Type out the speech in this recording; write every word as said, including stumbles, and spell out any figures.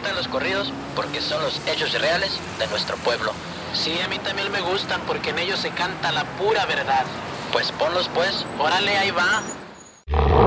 gustan los corridos porque son los hechos reales de nuestro pueblo. Sí, a mí también me gustan porque en ellos se canta la pura verdad. Pues ponlos pues. Órale, ahí va.